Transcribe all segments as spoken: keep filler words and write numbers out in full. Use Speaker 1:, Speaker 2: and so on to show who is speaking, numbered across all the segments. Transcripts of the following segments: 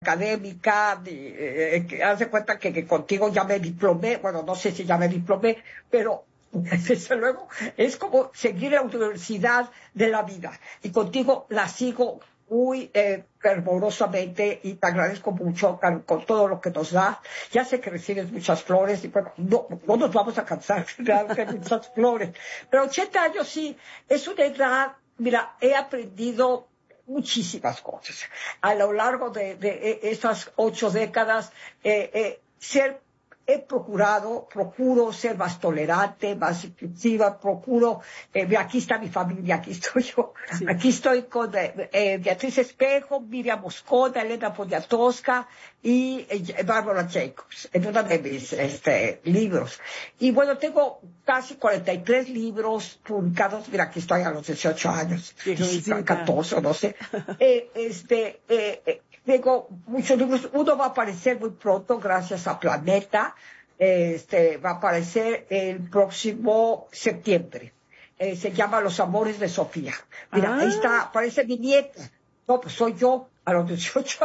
Speaker 1: académica, de, eh, que hace cuenta que, que contigo ya me diplomé, bueno, no sé si ya me diplomé, pero desde luego es como seguir la universidad de la vida. Y contigo la sigo muy eh, fervorosamente y te agradezco mucho con, con todo lo que nos da. Ya sé que recibes muchas flores y bueno, no, no nos vamos a cansar de darte muchas flores. Pero ochenta años sí, es una edad, mira, he aprendido muchísimas cosas. A lo largo de, de esas ocho décadas, eh, eh, ser, he procurado, procuro ser más tolerante, más inclusiva, procuro, eh, aquí está mi familia, aquí estoy yo, sí. Aquí estoy con eh, eh, Beatriz Espejo, Miriam Moscona, Elena Poniatowska y eh, Bárbara Jacobs, en uno de mis este, libros. Y bueno, tengo casi cuarenta y tres libros publicados, mira, aquí estoy a los dieciocho años, catorce, no sé. eh, este, eh, eh, Tengo muchos libros, uno va a aparecer muy pronto gracias a Planeta, este, va a aparecer el próximo septiembre, eh, se llama Los Amores de Sofía. Mira, ah. Ahí está, aparece mi nieta, no, pues soy yo a los dieciocho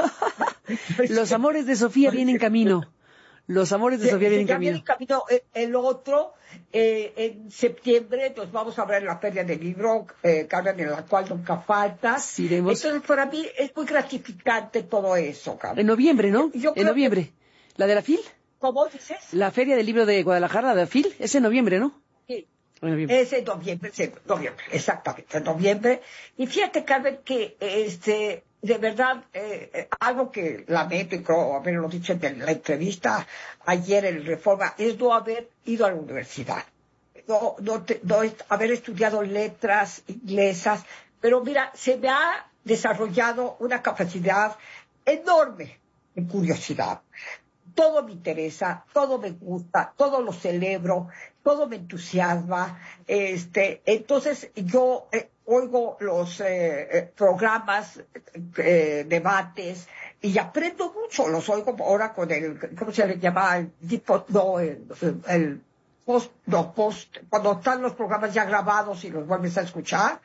Speaker 1: años.
Speaker 2: Los Amores de Sofía vienen en camino. Los Amores de Sofía vienen en camino.
Speaker 1: Viene en camino el, el otro, eh, en septiembre nos vamos a ver la Feria del Libro, eh, Carmen, en la cual nunca falta.
Speaker 2: Sí, vemos.
Speaker 1: Entonces, para mí es muy gratificante todo eso, Carmen.
Speaker 2: En noviembre, ¿no?
Speaker 1: Yo, yo
Speaker 2: en noviembre. Que... ¿La de la FIL?
Speaker 1: ¿Cómo dices?
Speaker 2: La Feria del Libro de Guadalajara, la de la FIL, es en noviembre, ¿no?
Speaker 1: Sí.
Speaker 2: En noviembre.
Speaker 1: Es en noviembre, sí, noviembre, exactamente, en noviembre. Y fíjate, Carmen, que este... de verdad, eh, algo que lamento y creo haberlo dicho en la entrevista ayer en Reforma, es no haber ido a la universidad, no, no, te, no haber estudiado letras inglesas, pero mira, se me ha desarrollado una capacidad enorme de curiosidad. Todo me interesa, todo me gusta, todo lo celebro, todo me entusiasma. Este, entonces yo eh, oigo los eh, programas, eh, debates, y aprendo mucho. Los oigo ahora con el, ¿cómo se le llama? El, no, el, el post, no, post, cuando están los programas ya grabados y los vuelves a escuchar.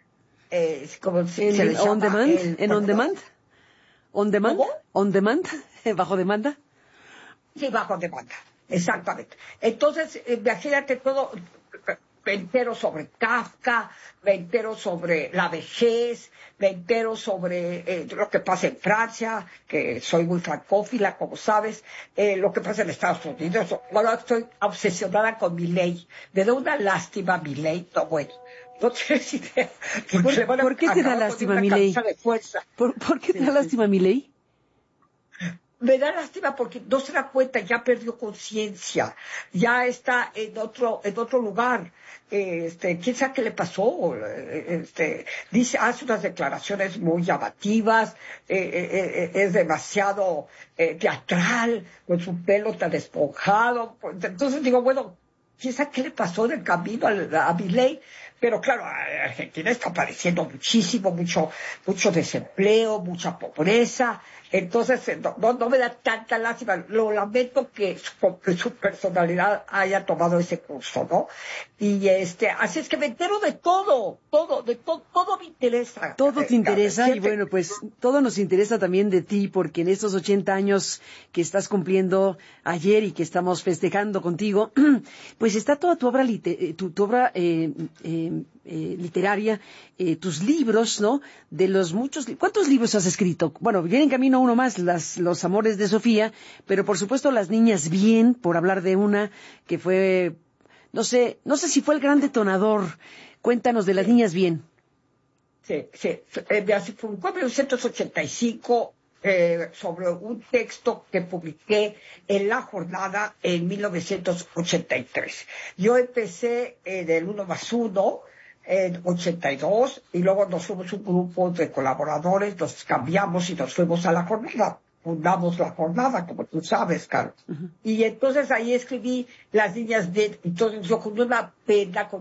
Speaker 1: Eh, como se,
Speaker 2: ¿En
Speaker 1: se les
Speaker 2: on
Speaker 1: llama,
Speaker 2: demand?
Speaker 1: El,
Speaker 2: ¿En on demand? ¿On demand?
Speaker 1: ¿Cómo?
Speaker 2: ¿On demand? ¿Bajo demanda?
Speaker 1: Sí, bajo demanda, exactamente. Entonces, eh, imagínate todo, me entero sobre Kafka, me entero sobre la vejez, me entero sobre eh, lo que pasa en Francia, que soy muy francófila, como sabes, eh, lo que pasa en Estados Unidos. Bueno, estoy obsesionada con Milei. Me da una lástima Milei, no bueno. No tienes idea.
Speaker 2: ¿Por, ¿por, ¿por qué te da lástima Milei? ¿Por, ¿Por qué te da sí, lástima sí. Milei?
Speaker 1: Me da lástima porque no se da cuenta, ya perdió conciencia, ya está en otro, en otro lugar. Este, quién sabe qué le pasó. Este, dice, hace unas declaraciones muy llamativas, eh, eh, eh, es demasiado eh, teatral, con su pelo tan esponjado. Entonces digo, bueno, quién sabe qué le pasó del camino a, a Milei. Pero claro, Argentina está padeciendo muchísimo, mucho, mucho desempleo, mucha pobreza. Entonces, no, no, no me da tanta lástima. Lo lamento que su, que su personalidad haya tomado ese curso, ¿no? Y este, así es que me entero de todo, todo, de todo, todo me interesa.
Speaker 2: Todo te interesa y bueno, pues todo nos interesa también de ti, porque en estos ochenta años que estás cumpliendo ayer y que estamos festejando contigo, pues está toda tu obra, tu, tu obra eh, eh, eh, literaria, eh, tus libros, ¿no? De los muchos, ¿cuántos libros has escrito? Bueno, viene en camino uno más, las, Los Amores de Sofía, pero por supuesto Las Niñas Bien, por hablar de una que fue, no sé, no sé si fue el gran detonador. Cuéntanos de Las Niñas Bien.
Speaker 1: Sí, sí, eh, fue en mil novecientos ochenta y cinco eh, sobre un texto que publiqué en La Jornada en mil novecientos ochenta y tres. Yo empecé en el uno más uno en ochenta y dos y luego nos fuimos un grupo de colaboradores, nos cambiamos y nos fuimos a La Jornada. Fundamos La Jornada, como tú sabes, Carlos. Uh-huh. Y entonces ahí escribí Las Niñas Bien. Entonces yo con una pena, con un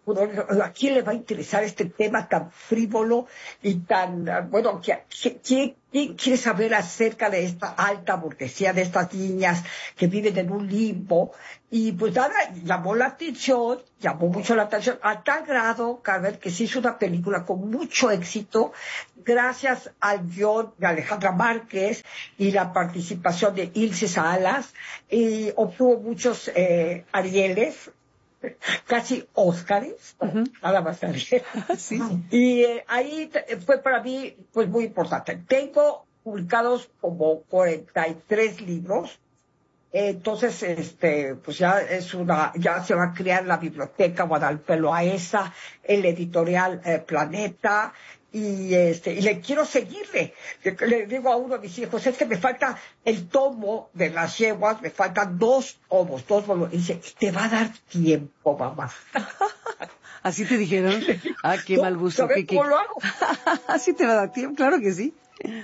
Speaker 1: ¿a quién le va a interesar este tema tan frívolo y tan, bueno, ¿quién, quién quiere saber acerca de esta alta burguesía, de estas niñas que viven en un limbo? Y pues nada, llamó la atención, llamó mucho la atención, a tal grado, Carmen, que se hizo una película con mucho éxito, gracias al guión de Alejandra Márquez y la participación de Ilse Salas, y obtuvo muchos eh, Arieles, casi Óscares, uh-huh. Nada más Ariel.
Speaker 2: Sí.
Speaker 1: Y eh, ahí fue para mí pues muy importante. Tengo publicados como cuarenta y tres libros. Entonces, este, pues ya es una, ya se va a crear la biblioteca Guadalupe Loaesa, el editorial eh, Planeta, y este, y le quiero seguirle. Le, le digo a uno de mis hijos, es que me falta el tomo de las yeguas, me faltan dos tomos, dos volúmenes. Y dice, te va a dar tiempo, mamá.
Speaker 2: ¿Así te dijeron? Ah, qué
Speaker 1: no,
Speaker 2: mal gusto.
Speaker 1: ¿Sabes
Speaker 2: ¿Qué,
Speaker 1: cómo
Speaker 2: qué?
Speaker 1: lo hago?
Speaker 2: Así te va a dar tiempo, claro que sí.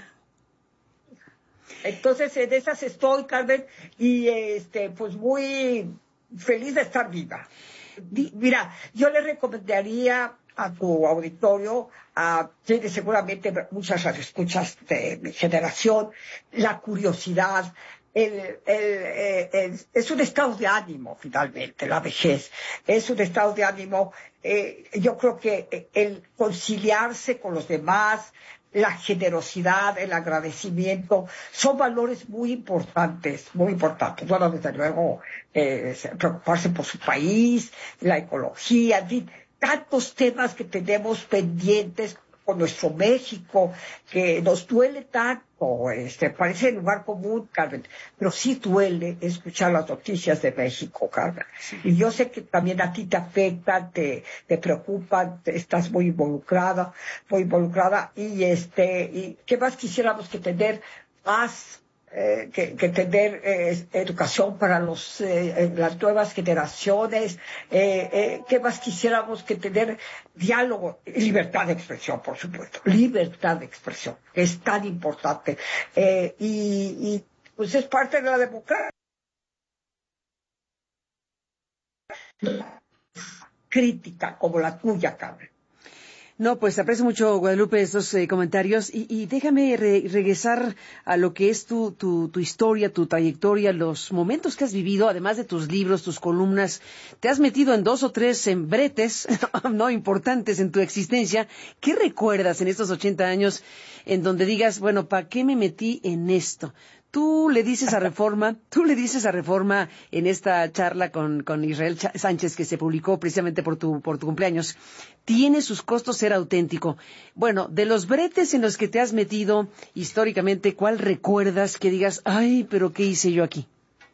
Speaker 1: Entonces, en esas estoy, Carmen, y este, pues muy feliz de estar viva. Mira, yo le recomendaría a tu auditorio, a tienes seguramente muchas escuchas de mi generación, la curiosidad, el, el, el, el, es un estado de ánimo, finalmente, la vejez. Es un estado de ánimo, eh, yo creo que el conciliarse con los demás, la generosidad, el agradecimiento, son valores muy importantes, muy importantes. Bueno, desde luego, eh, preocuparse por su país, la ecología, en fin, tantos temas que tenemos pendientes con nuestro México, que nos duele tanto, este, parece lugar común, Carmen, pero sí duele escuchar las noticias de México, Carmen. Sí. Y yo sé que también a ti te afectan, te, te preocupan, te, estás muy involucrada, muy involucrada, y este, y qué más quisiéramos que tener más Eh, que, que tener eh, educación para los, eh, las nuevas generaciones, eh, eh, ¿qué más quisiéramos que tener diálogo y libertad de expresión, por supuesto, libertad de expresión, que es tan importante, eh, y, y pues es parte de la democracia. Crítica como la tuya, Carmen.
Speaker 2: No, pues aprecio mucho, Guadalupe, estos eh, comentarios y, y déjame re regresar a lo que es tu, tu, tu historia, tu trayectoria, los momentos que has vivido, además de tus libros, tus columnas. Te has metido en dos o tres bretes, no importantes en tu existencia. ¿Qué recuerdas en estos ochenta años en donde digas, bueno, ¿para qué me metí en esto? Tú le dices a Reforma, tú le dices a Reforma en esta charla con, con Israel Sánchez que se publicó precisamente por tu, por tu cumpleaños, tiene sus costos ser auténtico. Bueno, de los bretes en los que te has metido históricamente, ¿cuál recuerdas que digas, ay, pero qué hice yo aquí?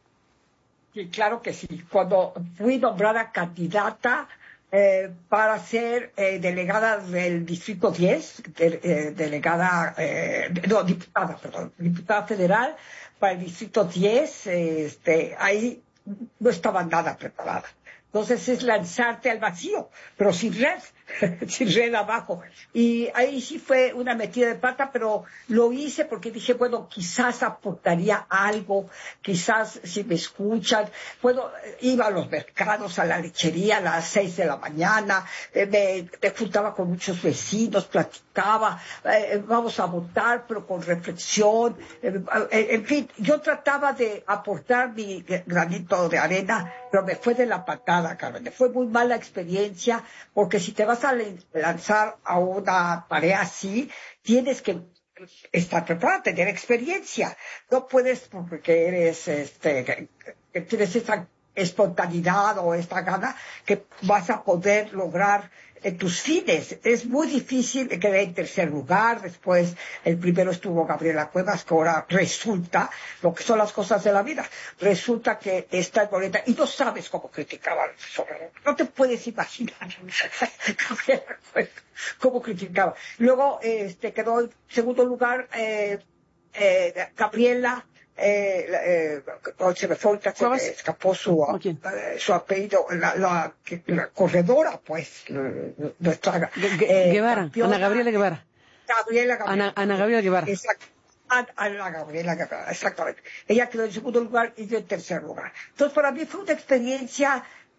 Speaker 1: Sí, claro que sí. Cuando fui nombrada candidata Eh, para ser eh, delegada del Distrito diez, de, eh, delegada, eh, no, diputada, perdón, diputada federal para el Distrito diez, eh, este, ahí no estaba nada preparada. Entonces es lanzarte al vacío, pero sin red, sin red abajo. Y ahí sí fue una metida de pata, pero lo hice porque dije, bueno, quizás aportaría algo, quizás si me escuchan. Bueno, iba a los mercados, a la lechería a las seis de la mañana, eh, me, me juntaba con muchos vecinos, platicaba, eh, vamos a votar, pero con reflexión. Eh, eh, en fin, yo trataba de aportar mi granito de arena, pero me fue de la patada, Carmen. Fue muy mala experiencia, porque si te vas a lanzar a una tarea así, tienes que estar preparada, tener experiencia. No puedes, porque eres, este, que, que tienes esa espontaneidad o esta gana, que vas a poder lograr eh, tus fines. Es muy difícil, quedé en tercer lugar, después el primero estuvo Gabriela Cuevas, que ahora resulta, lo que son las cosas de la vida, resulta que está en Morena, y no sabes cómo criticaban, no te puedes imaginar Gabriela Cuevas, cómo criticaba. Luego este, quedó en segundo lugar eh, eh, Gabriela, Eh, eh, se me fue ahorita, se me escapó su, eh, su apellido, la, la, la corredora, pues, nuestra
Speaker 2: eh, Guevara, campeona, Ana Gabriela Guevara.
Speaker 1: Gabriela Gabriela.
Speaker 2: Ana, Ana Gabriela Guevara.
Speaker 1: Exacto. Ana Gabriela Guevara, exactamente. Ella quedó en segundo lugar y yo en tercer lugar. Entonces, para mí fue una experiencia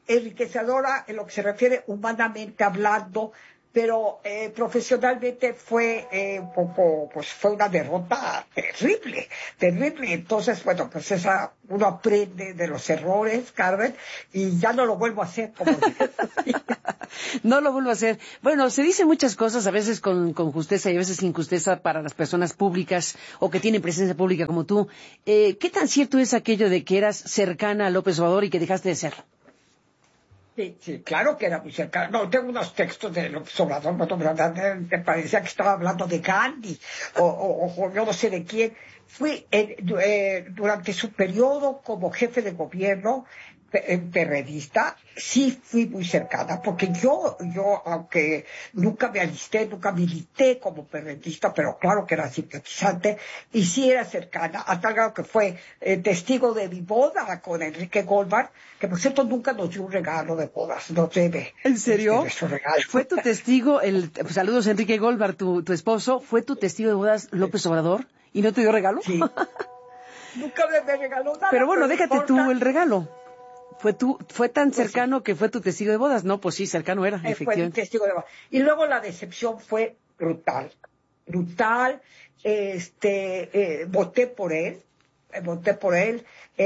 Speaker 1: enriquecedora en lo que se refiere humanamente hablando, pero eh, profesionalmente fue eh, un poco, pues fue una derrota terrible, terrible. Entonces, bueno, pues esa, uno aprende de los errores, Carmen, y ya no lo vuelvo a hacer como
Speaker 2: No lo vuelvo a hacer. Bueno, se dicen muchas cosas, a veces con, con justeza y a veces sin justeza para las personas públicas o que tienen presencia pública como tú. Eh, ¿Qué tan cierto es aquello de que eras cercana a López Obrador y que dejaste de serlo?
Speaker 1: Sí, sí, claro que era muy cercano. No, tengo unos textos de López Obrador, me, me parecía que estaba hablando de Gandhi o, o, o yo no sé de quién. Fui en, eh, durante su periodo como jefe de gobierno pe- perredista, sí fui muy cercana, porque yo, yo, aunque nunca me alisté, nunca milité como perredista, pero claro que era simpatizante, y sí era cercana, a tal grado que fue eh, testigo de mi boda con Enrique Goldberg, que por cierto nunca nos dio un regalo de bodas, no debe
Speaker 2: ¿En
Speaker 1: este,
Speaker 2: serio?
Speaker 1: nuestro regalo.
Speaker 2: ¿Fue tu testigo, el, saludos Enrique Goldberg, tu, tu esposo, fue tu testigo de bodas López Obrador y no te dio regalo?
Speaker 1: Sí, nunca me, me regaló nada,
Speaker 2: Pero bueno,
Speaker 1: pero no
Speaker 2: déjate tú
Speaker 1: importa.
Speaker 2: el regalo. Fue tú, fue tan
Speaker 1: Pues sí.
Speaker 2: cercano que fue tu testigo de bodas. No, pues sí, cercano era,
Speaker 1: eh, fue el
Speaker 2: efectivamente.
Speaker 1: testigo de bodas. Y luego la decepción fue brutal, brutal. Este, eh, voté por él, eh, voté por él.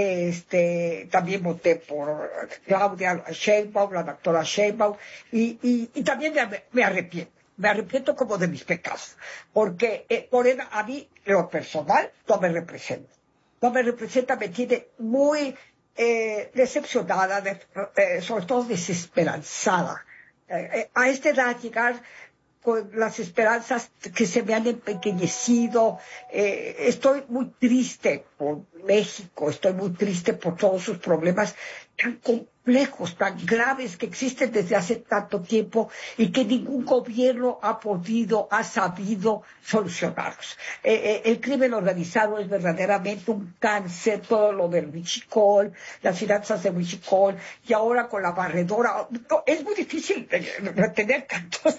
Speaker 1: Este, también voté por Claudia Sheinbaum, la doctora Sheinbaum, y, y, y también me, me arrepiento. Me arrepiento como de mis pecados, porque eh, Morena a mí, en lo personal, no me representa. No me representa, me tiene muy eh, decepcionada, de, eh, sobre todo desesperanzada. Eh, eh, a esta edad llegar con las esperanzas que se me han empequeñecido, eh, estoy muy triste por México, estoy muy triste por todos sus problemas tan complejos, tan graves que existen desde hace tanto tiempo y que ningún gobierno ha podido, ha sabido solucionarlos. Eh, eh, el crimen organizado es verdaderamente un cáncer, todo lo del Huichicol, las finanzas de Huichicol, y ahora con la barredora. No, es muy difícil retener tantos,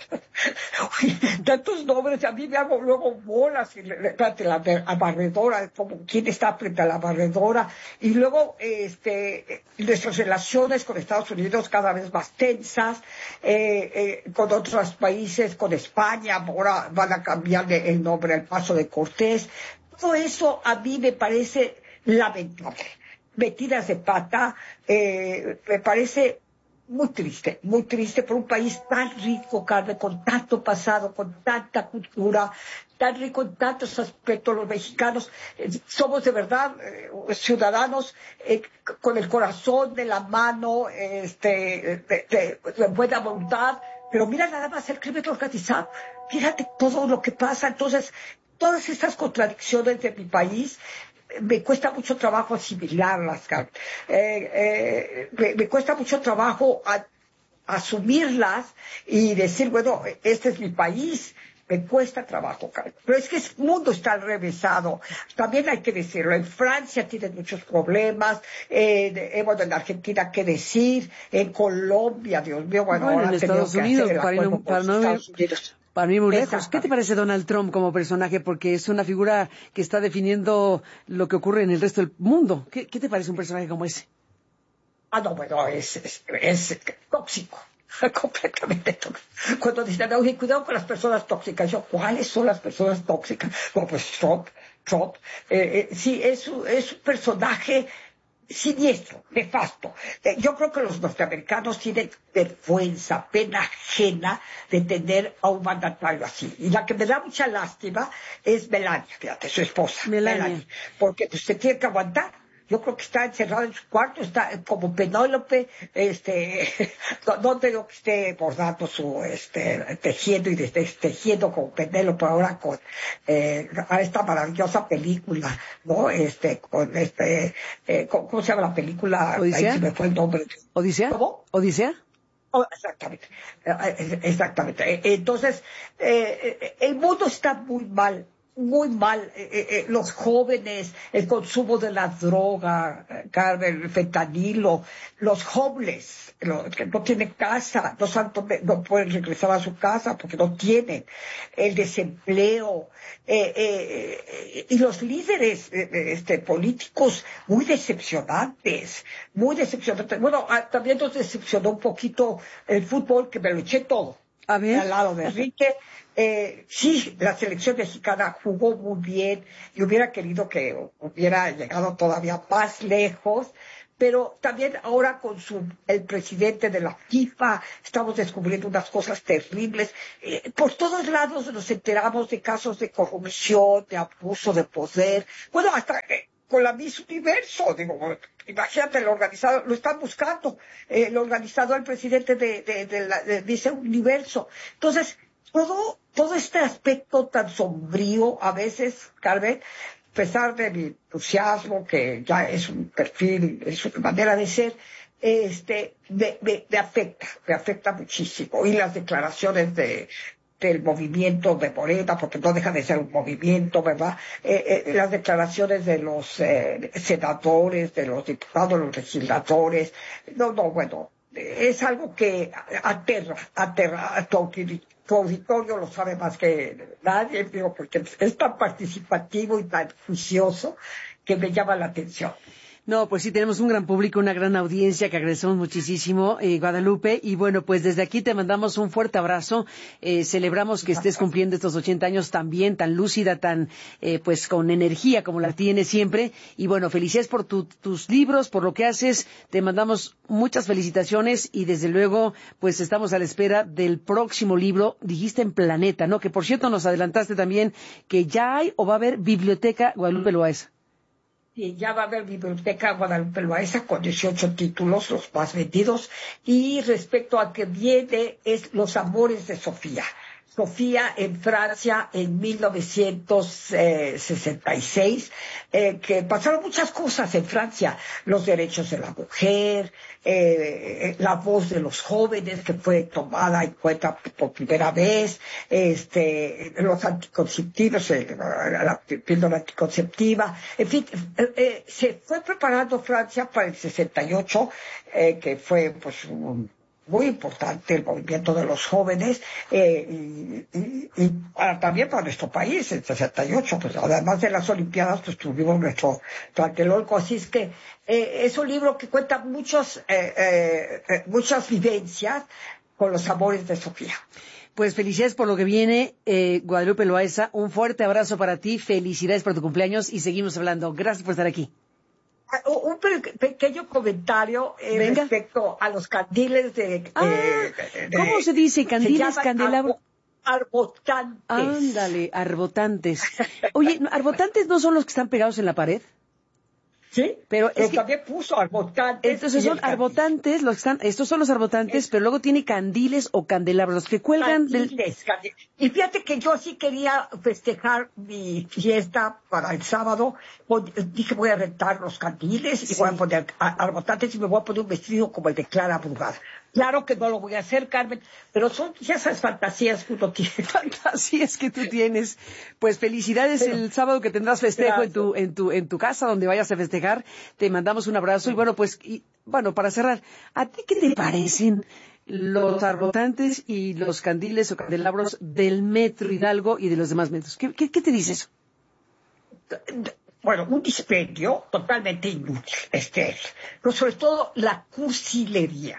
Speaker 1: tantos nombres. A mí me hago luego bolas, y, espérate, la, la barredora, como quién está frente a la barredora, y luego este, nuestras relaciones con Estados Unidos cada vez más tensas, eh, eh, con otros países, con España, ahora van a cambiarle el nombre al Paso de Cortés. Todo eso a mí me parece lamentable. Metidas de pata, eh, me parece muy triste, muy triste por un país tan rico, Carmen, con tanto pasado, con tanta cultura, tan rico en tantos aspectos. Los mexicanos eh, somos de verdad eh, ciudadanos eh, con el corazón de la mano, este, de, de, de buena voluntad, pero mira nada más el crimen organizado, fíjate todo lo que pasa. Entonces, todas estas contradicciones de mi país me cuesta mucho trabajo asimilarlas, Carmen. Eh, eh, me, me cuesta mucho trabajo a, asumirlas y decir, bueno, este es mi país. Me cuesta trabajo, Carmen. Pero es que el mundo está enrevesado. También hay que decirlo. En Francia tienen muchos problemas. Eh, eh, bueno, en Argentina, ¿qué decir? En Colombia, Dios mío, bueno,
Speaker 2: Bueno,
Speaker 1: ahora
Speaker 2: en
Speaker 1: han tenido
Speaker 2: Estados
Speaker 1: que
Speaker 2: Unidos,
Speaker 1: hacer el
Speaker 2: para, ir-
Speaker 1: acuerdo con
Speaker 2: para
Speaker 1: los
Speaker 2: no ir,
Speaker 1: Estados Unidos.
Speaker 2: para no ir muy lejos. ¿Qué te
Speaker 1: Exactamente.
Speaker 2: parece Donald Trump como personaje? Porque es una figura que está definiendo lo que ocurre en el resto del mundo. ¿Qué, qué te parece un personaje como ese?
Speaker 1: Ah, no, bueno, es, es, es tóxico. Completamente tóxico. Cuando dicen, oye, cuidado con las personas tóxicas, yo, ¿cuáles son las personas tóxicas? Bueno, pues Trump, Trump, eh, eh, sí, es, un- es un personaje siniestro, nefasto. Eh, yo creo que los norteamericanos tienen vergüenza, pena ajena de tener a un mandatario así. Y la que me da mucha lástima es Melania, fíjate, su esposa,
Speaker 2: Melania.
Speaker 1: Melania, porque pues, se tiene que aguantar. Yo creo que está encerrado en su cuarto, está como Penélope, este, no, no digo que esté bordando su, este, tejiendo y destejiendo como Penélope ahora con eh, a esta maravillosa película, ¿no? Este, con este, eh, ¿cómo, cómo se llama la película? Ahí se
Speaker 2: ¿Odisea?
Speaker 1: me fue el nombre.
Speaker 2: ¿Odisea?
Speaker 1: ¿Cómo?
Speaker 2: ¿Odisea?
Speaker 1: Oh, exactamente, eh, eh, exactamente. Eh, Entonces, eh, eh, el mundo está muy mal muy mal. Eh, eh, los jóvenes, el consumo de la droga, eh, Carmen, el fentanilo, los homeless, los que no tienen casa, no, saben dónde- no pueden regresar a su casa porque no tienen, el desempleo, eh, eh, eh, y los líderes eh, eh, este, políticos muy decepcionantes, muy decepcionantes. Bueno, ah, también nos decepcionó un poquito el fútbol, que me lo eché todo
Speaker 2: A ver.
Speaker 1: al lado de Enrique. Eh, sí, la selección mexicana jugó muy bien y hubiera querido que hubiera llegado todavía más lejos, pero también ahora con su, el presidente de la FIFA estamos descubriendo unas cosas terribles. Eh, por todos lados nos enteramos de casos de corrupción, de abuso de poder, bueno, hasta eh, con la Miss Universo, digo, imagínate, el organizado, lo están buscando, eh, el organizador, el presidente de, de, de la de Miss Universo. Entonces, todo, todo este aspecto tan sombrío, a veces, Carmen, a pesar de mi entusiasmo, que ya es un perfil, es una manera de ser, este, me, me, me afecta, me afecta muchísimo. Y las declaraciones de, del movimiento de Morena, porque no deja de ser un movimiento, ¿verdad? Eh, eh, las declaraciones de los eh, senadores, de los diputados, de los legisladores, no, no, bueno, eh, es algo que aterra, aterra a tu auditorio. Tu auditorio lo sabe más que nadie, digo, porque es tan participativo y tan juicioso que me llama la atención.
Speaker 2: No, pues sí, tenemos un gran público, una gran audiencia que agradecemos muchísimo, eh, Guadalupe. Y bueno, pues desde aquí te mandamos un fuerte abrazo. Eh, celebramos que estés cumpliendo estos ochenta años tan bien, tan lúcida, tan, eh, pues con energía como la tienes siempre. Y bueno, felicidades por tu, tus libros, por lo que haces. Te mandamos muchas felicitaciones y desde luego, pues estamos a la espera del próximo libro. Dijiste en Planeta, ¿no? Que por cierto nos adelantaste también que ya hay o va a haber Biblioteca Guadalupe Loaesa.
Speaker 1: Y ya va a haber Biblioteca Guadalupe Loaesa con dieciocho títulos, los más vendidos. Y respecto a que viene, es Los Amores de Sofía. Sofía en Francia en mil novecientos sesenta y seis, eh, que pasaron muchas cosas en Francia, los derechos de la mujer, eh, la voz de los jóvenes que fue tomada en cuenta por primera vez, este, los anticonceptivos, eh, la píldora anticonceptiva, en fin, eh, eh, se fue preparando Francia para el sesenta y ocho, eh, que fue pues un muy importante el movimiento de los jóvenes, eh, y, y, y para, también para nuestro país, en sesenta y ocho, pues además de las Olimpiadas, pues tuvimos nuestro Tlatelolco, así es que eh, es un libro que cuenta muchos, eh, eh, eh, muchas vivencias con Los Amores de Sofía.
Speaker 2: Pues felicidades por lo que viene, eh, Guadalupe Loaesa, un fuerte abrazo para ti, felicidades por tu cumpleaños y seguimos hablando. Gracias por estar aquí.
Speaker 1: Un pe- pequeño comentario eh, respecto a los candiles de,
Speaker 2: ah,
Speaker 1: de, de...
Speaker 2: ¿Cómo se dice? ¿Candiles, candelabros?
Speaker 1: Arbotantes.
Speaker 2: Ándale, arbotantes. Oye, ¿arbotantes no son los que están pegados en la pared?
Speaker 1: Sí,
Speaker 2: pero es que
Speaker 1: también puso arbotantes.
Speaker 2: Entonces son arbotantes, los que están, estos son los arbotantes, es, pero luego tiene candiles o candelabros, los que cuelgan
Speaker 1: candiles, del... Candiles. Y fíjate que yo sí quería festejar mi fiesta para el sábado, dije voy a rentar los candiles sí. y voy a poner arbotantes y me voy a poner un vestido como el de Clara Brugada. Claro que no lo voy a hacer, Carmen, pero son esas fantasías que uno tiene.
Speaker 2: Fantasías que tú tienes. Pues felicidades pero, el sábado que tendrás festejo en tu, en tu, en tu casa donde vayas a festejar. Te mandamos un abrazo y bueno, pues, y, bueno, para cerrar, ¿a ti qué te parecen los arbotantes y los candiles o candelabros del Metro Hidalgo y de los demás metros? ¿Qué, qué, qué te dice eso?
Speaker 1: Bueno, un dispendio totalmente inútil, este, pero sobre todo la cursilería.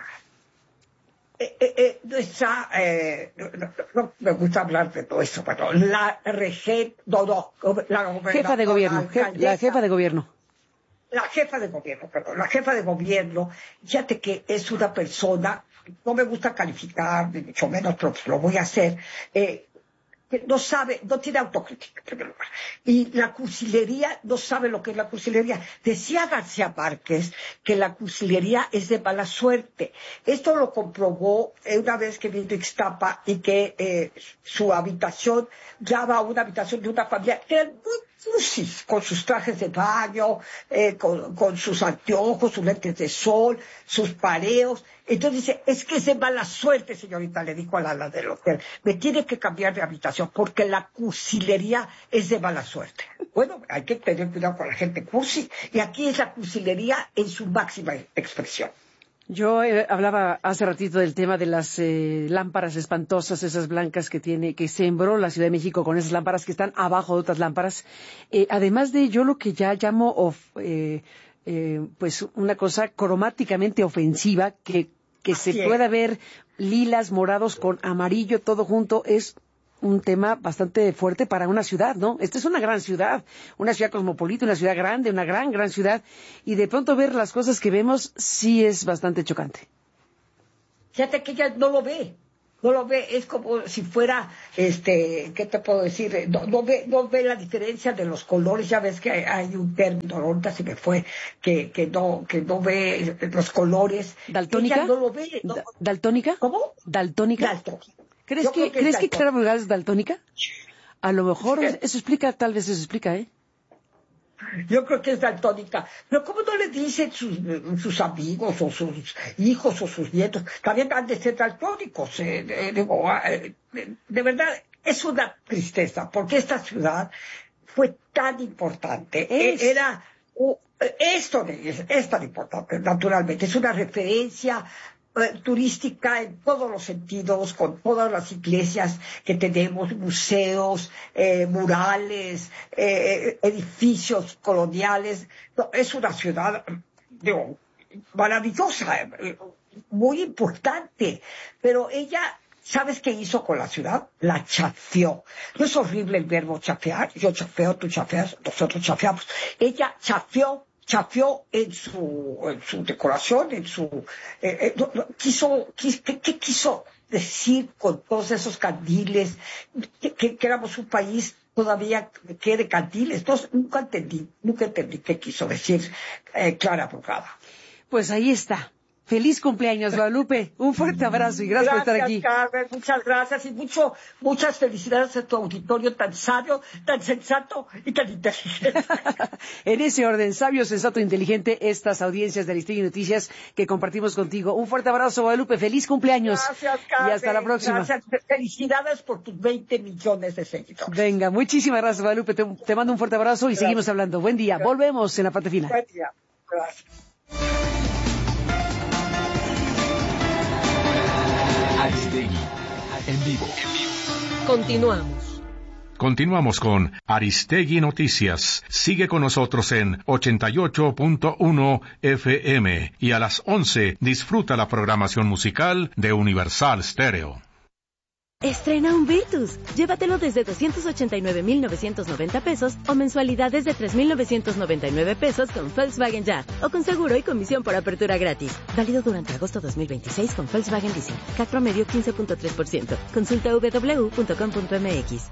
Speaker 1: Eh, eh, eh, nuestra, eh, no, no me gusta hablar de todo eso, pero la regen, no, no, la
Speaker 2: jefa de gobierno, la, la jefa de gobierno.
Speaker 1: La jefa de gobierno, perdón, la jefa de gobierno, fíjate que es una persona, no me gusta calificar, ni mucho menos, pero lo voy a hacer, eh, que no sabe, no tiene autocrítica, en primer lugar. Y la cursilería, no sabe lo que es la cursilería. Decía García Márquez que la cursilería es de mala suerte. Esto lo comprobó una vez que vino a Ixtapa y que eh, su habitación daba a una habitación de una familia que eran muy cursis, con sus trajes de baño, eh, con, con sus anteojos, sus lentes de sol, sus pareos. Entonces dice, es que es de mala suerte, señorita, le dijo a la, la del hotel, me tiene que cambiar de habitación porque la cursilería es de mala suerte. Bueno, hay que tener cuidado con la gente cursi, y aquí es la cursilería en su máxima expresión.
Speaker 2: Yo eh, hablaba hace ratito del tema de las eh, lámparas espantosas, esas blancas que tiene, que sembró la Ciudad de México con esas lámparas que están abajo de otras lámparas. Eh, además de yo lo que ya llamo of, eh, eh, pues una cosa cromáticamente ofensiva, que, que se pueda ver lilas, morados con amarillo, todo junto, es un tema bastante fuerte para una ciudad, ¿no? Esta es una gran ciudad, una ciudad cosmopolita, una ciudad grande, una gran, gran ciudad, y de pronto ver las cosas que vemos sí es bastante chocante.
Speaker 1: Fíjate que ella no lo ve, no lo ve, es como si fuera, este, ¿qué te puedo decir? No, no ve, no ve la diferencia de los colores. Ya ves que hay, hay un término, ahorita se me fue, que, que no, que no ve los colores.
Speaker 2: ¿Daltónica?
Speaker 1: Ella no lo ve. No.
Speaker 2: ¿Daltónica?
Speaker 1: ¿Cómo?
Speaker 2: ¿Daltónica?
Speaker 1: Daltónica.
Speaker 2: ¿Crees que, que ¿crees que Clara Brugada es daltónica? A lo mejor eso explica, tal vez eso explica, ¿eh?
Speaker 1: Yo creo que es daltónica. Pero ¿cómo no le dicen sus, sus amigos o sus hijos o sus nietos? También han de ser daltónicos. Eh, de, de, de, de verdad, es una tristeza, porque esta ciudad fue tan importante. Es. Era... Uh, esto es, es tan importante, naturalmente. Es una referencia Eh, turística en todos los sentidos, con todas las iglesias que tenemos, museos, eh, murales, eh, edificios coloniales. No, es una ciudad, digo, maravillosa, eh, muy importante, pero ella, ¿sabes qué hizo con la ciudad? La chafeó. No es horrible el verbo chafear, yo chafeo, tú chafeas, nosotros chafeamos. Ella chafeó chafeó en su, en su decoración, en su... Eh, eh, no, no, quiso, quis, ¿qué, ¿Qué quiso decir con todos esos candiles? Que, que, que éramos un país todavía que de candiles. Entonces, nunca entendí, nunca entendí qué quiso decir eh, Clara Brugada.
Speaker 2: Pues ahí está. Feliz cumpleaños, Guadalupe. Un fuerte abrazo y gracias, gracias por estar aquí.
Speaker 1: Gracias, Carmen. Muchas gracias y mucho, muchas felicidades a tu auditorio tan sabio, tan sensato y tan inteligente.
Speaker 2: En ese orden, sabio, sensato, inteligente, estas audiencias de Aristegui Noticias que compartimos contigo. Un fuerte abrazo, Guadalupe. Feliz cumpleaños.
Speaker 1: Gracias, Carmen.
Speaker 2: Y hasta la próxima.
Speaker 1: Gracias. Felicidades por tus veinte millones de seguidores.
Speaker 2: Venga, muchísimas gracias, Guadalupe. Te, te mando un fuerte abrazo y gracias. Seguimos hablando. Buen día. Gracias. Volvemos en la parte final.
Speaker 1: Buen día. Gracias.
Speaker 3: Aristegui, en vivo.
Speaker 4: Continuamos.
Speaker 3: Continuamos con Aristegui Noticias. Sigue con nosotros en ochenta y ocho punto uno F M y a las once disfruta la programación musical de Universal Stereo.
Speaker 4: Estrena un Virtus. Llévatelo desde doscientos ochenta y nueve mil novecientos noventa pesos o mensualidades de tres mil novecientos noventa y nueve pesos con Volkswagen Ya o con seguro y comisión por apertura gratis. Válido durante agosto dos mil veintiséis con Volkswagen Leasing. C A C promedio quince punto tres por ciento. Consulta doble u doble u doble u punto com punto m x.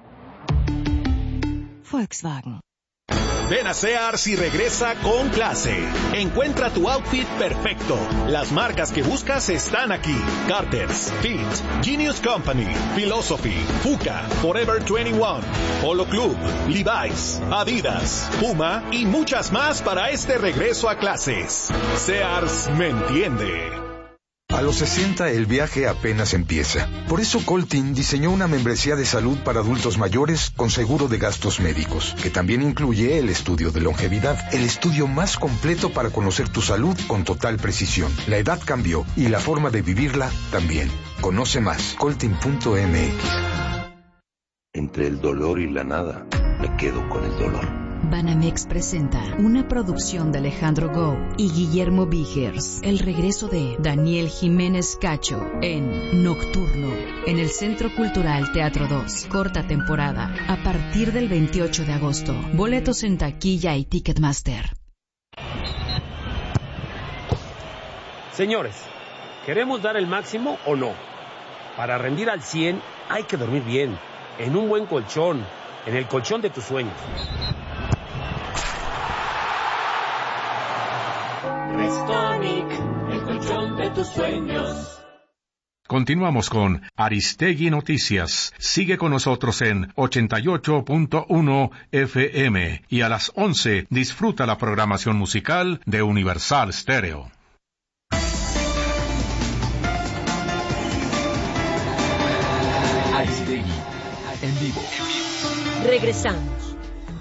Speaker 4: Volkswagen.
Speaker 5: Ven a Sears y regresa con clase. Encuentra tu outfit perfecto. Las marcas que buscas están aquí. Carter's, Fit, Genius Company, Philosophy, Fuka, Forever veintiuno, Polo Club, Levi's, Adidas, Puma y muchas más para este regreso a clases. Sears me entiende.
Speaker 6: A los sesenta el viaje apenas empieza. Por eso Coltin diseñó una membresía de salud para adultos mayores con seguro de gastos médicos, que también incluye el estudio de longevidad, el estudio más completo para conocer tu salud con total precisión. La edad cambió y la forma de vivirla también. Conoce más, coltin punto m x.
Speaker 7: Entre el dolor y la nada, me quedo con el dolor.
Speaker 8: Banamex presenta una producción de Alejandro Gou y Guillermo Vigers, el regreso de Daniel Jiménez Cacho en Nocturno, en el Centro Cultural Teatro dos, corta temporada, a partir del veintiocho de agosto. Boletos en taquilla y Ticketmaster.
Speaker 9: Señores, ¿queremos dar el máximo o no? Para rendir al cien hay que dormir bien, en un buen colchón, en el colchón de tus sueños.
Speaker 10: Restonic, el colchón de tus sueños.
Speaker 3: Continuamos con Aristegui Noticias. Sigue con nosotros en ochenta y ocho punto uno F M y a las once disfruta la programación musical de Universal Stereo.
Speaker 10: Aristegui en vivo.
Speaker 4: Regresamos.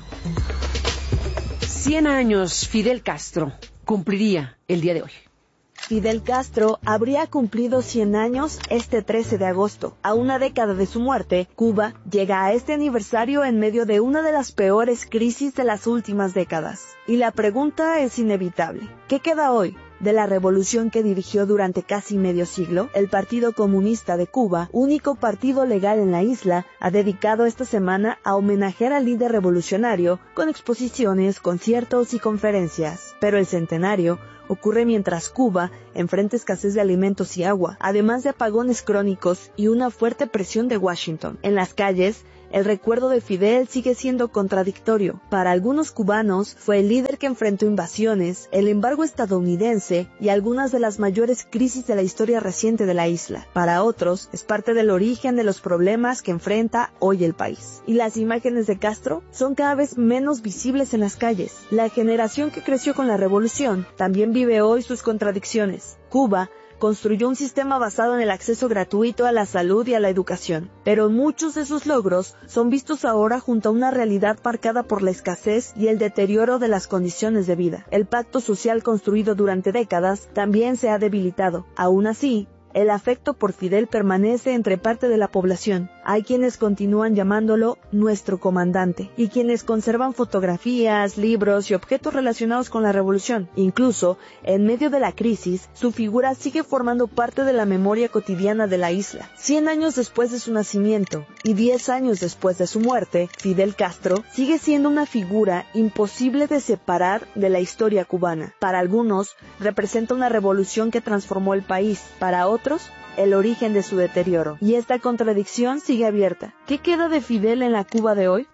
Speaker 2: Cien años Fidel Castro cumpliría el día de hoy.
Speaker 11: Fidel Castro habría cumplido cien años este trece de agosto. A una década de su muerte, Cuba llega a este aniversario en medio de una de las peores crisis de las últimas décadas. Y la pregunta es inevitable. ¿Qué queda hoy de la revolución que dirigió durante casi medio siglo? El Partido Comunista de Cuba, único partido legal en la isla, ha dedicado esta semana a homenajear al líder revolucionario con exposiciones, conciertos y conferencias. Pero el centenario ocurre mientras Cuba enfrenta escasez de alimentos y agua, además de apagones crónicos y una fuerte presión de Washington. En las calles, el recuerdo de Fidel sigue siendo contradictorio. Para algunos cubanos, fue el líder que enfrentó invasiones, el embargo estadounidense y algunas de las mayores crisis de la historia reciente de la isla. Para otros, es parte del origen de los problemas que enfrenta hoy el país. Y las imágenes de Castro son cada vez menos visibles en las calles. La generación que creció con la revolución también vive hoy sus contradicciones. Cuba construyó un sistema basado en el acceso gratuito a la salud y a la educación, pero muchos de sus logros son vistos ahora junto a una realidad marcada por la escasez y el deterioro de las condiciones de vida. El pacto social construido durante décadas también se ha debilitado. Aún así, el afecto por Fidel permanece entre parte de la población. Hay quienes continúan llamándolo nuestro comandante y quienes conservan fotografías, libros y objetos relacionados con la revolución. Incluso, en medio de la crisis, su figura sigue formando parte de la memoria cotidiana de la isla. Cien años después de su nacimiento y diez años después de su muerte, Fidel Castro sigue siendo una figura imposible de separar de la historia cubana. Para algunos, representa una revolución que transformó el país. Para otros, el origen de su deterioro. Y esta contradicción sigue abierta. ¿Qué queda de Fidel en la Cuba de hoy?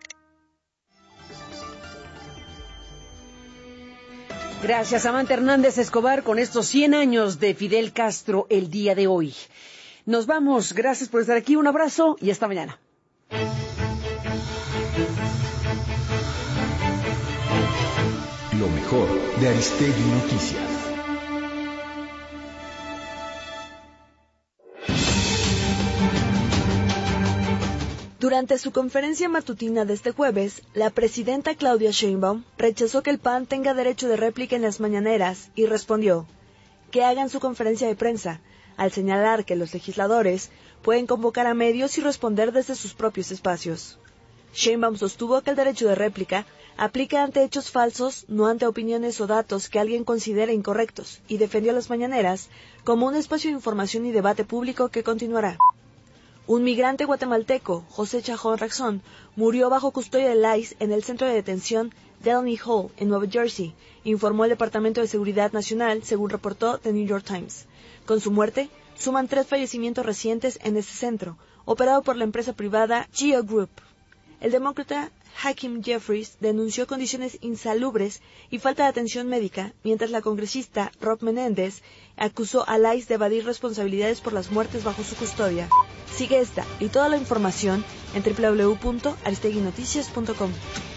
Speaker 2: Gracias, Samantha Hernández Escobar, con estos cien años de Fidel Castro el día de hoy. Nos vamos. Gracias por estar aquí. Un abrazo y hasta mañana.
Speaker 10: Lo mejor de Aristegui Noticias.
Speaker 11: Durante su conferencia matutina de este jueves, la presidenta Claudia Sheinbaum rechazó que el P A N tenga derecho de réplica en las mañaneras y respondió que hagan su conferencia de prensa, al señalar que los legisladores pueden convocar a medios y responder desde sus propios espacios. Sheinbaum sostuvo que el derecho de réplica aplica ante hechos falsos, no ante opiniones o datos que alguien considere incorrectos, y defendió las mañaneras como un espacio de información y debate público que continuará. Un migrante guatemalteco, José Chajón Raxón, murió bajo custodia del I C E en el centro de detención Delany Hall, en Nueva Jersey, informó el Departamento de Seguridad Nacional, según reportó The New York Times. Con su muerte, suman tres fallecimientos recientes en ese centro, operado por la empresa privada Geo Group. El demócrata Hakeem Jeffries denunció condiciones insalubres y falta de atención médica, mientras la congresista Rob Menéndez acusó al I C E de evadir responsabilidades por las muertes bajo su custodia. Sigue esta y toda la información en doble u doble u doble u punto aristegui noticias punto com.